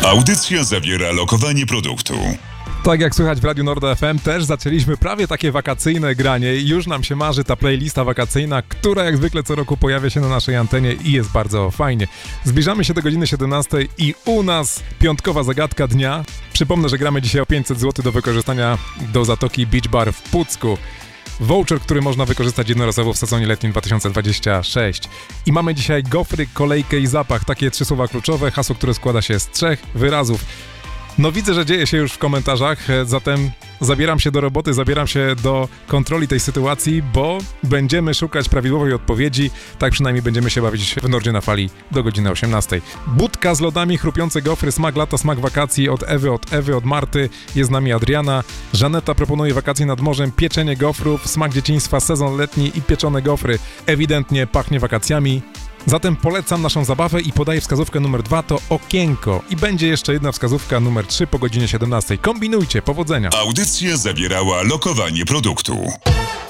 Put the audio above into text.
Audycja zawiera lokowanie produktu. Tak jak słychać w Radiu Norda FM, też zaczęliśmy prawie takie wakacyjne granie i już nam się marzy ta playlista wakacyjna, która jak zwykle co roku pojawia się na naszej antenie i jest bardzo fajnie. Zbliżamy się do godziny 17 i u nas piątkowa zagadka dnia. Przypomnę, że gramy dzisiaj o 500 zł do wykorzystania do Zatoki Beach Bar w Pucku. Voucher, który można wykorzystać jednorazowo w sezonie letnim 2026. I mamy dzisiaj gofry, kolejkę i zapach. Takie 3 słowa kluczowe, hasło, które składa się z 3 wyrazów. No widzę, że dzieje się już w komentarzach, zatem zabieram się do roboty, zabieram się do kontroli tej sytuacji, bo będziemy szukać prawidłowej odpowiedzi, tak przynajmniej będziemy się bawić w Nordzie na Fali do godziny 18. Budka z lodami, chrupiące gofry, smak lata, smak wakacji od Ewy, od Marty, jest z nami Adriana. Żaneta proponuje wakacje nad morzem, pieczenie gofrów, smak dzieciństwa, sezon letni i pieczone gofry. Ewidentnie pachnie wakacjami. Zatem polecam naszą zabawę i podaję wskazówkę numer 2, to okienko. I będzie jeszcze jedna wskazówka numer 3 po godzinie 17. Kombinujcie, powodzenia! Audycja zawierała lokowanie produktu.